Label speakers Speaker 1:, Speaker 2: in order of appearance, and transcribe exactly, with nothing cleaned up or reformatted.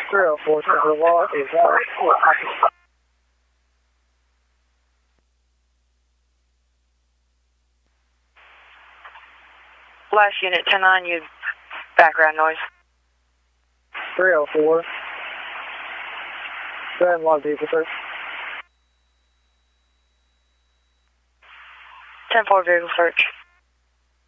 Speaker 1: three oh four, Central Law is out.
Speaker 2: Last unit, ten nine, you background noise.
Speaker 1: three oh four. Go ahead and log vehicle search.
Speaker 2: ten four, vehicle search.